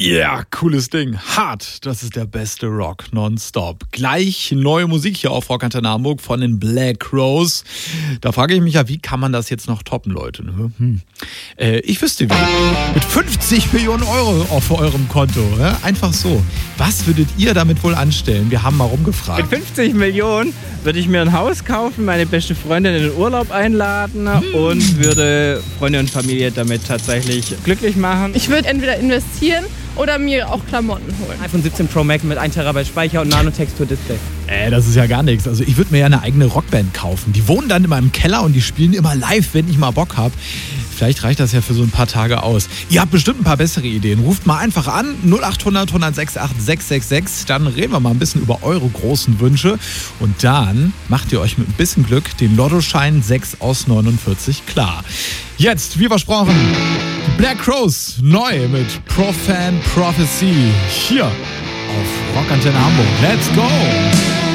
Ja, cooles Ding. Hart, das ist der beste Rock nonstop. Gleich neue Musik hier auf Rockantenne Hamburg von den Black Crowes. Da frage ich mich ja, wie kann man das jetzt noch toppen, Leute? Ich wüsste wie. Mit 50 Millionen Euro auf eurem Konto. Einfach so. Was würdet ihr damit wohl anstellen? Wir haben mal rumgefragt. Mit 50 Millionen würde ich mir ein Haus kaufen, meine beste Freundin in den Urlaub einladen und würde Freunde und Familie damit tatsächlich glücklich machen. Ich würde entweder investieren oder mir auch Klamotten holen. iPhone 17 Pro Max mit 1 TB Speicher und Nanotextur-Display. Das ist ja gar nichts. Also ich würde mir ja eine eigene Rockband kaufen. Die wohnen dann in meinem Keller und die spielen immer live, wenn ich mal Bock habe. Vielleicht reicht das ja für so ein paar Tage aus. Ihr habt bestimmt ein paar bessere Ideen. Ruft mal einfach an, 0800 106 8666. Dann reden wir mal ein bisschen über eure großen Wünsche. Und dann macht ihr euch mit ein bisschen Glück den Lottoschein 6 aus 49 klar. Jetzt, wie versprochen, Black Crowes neu mit Profan Prophecy hier auf Rockantenne Hamburg. Let's go!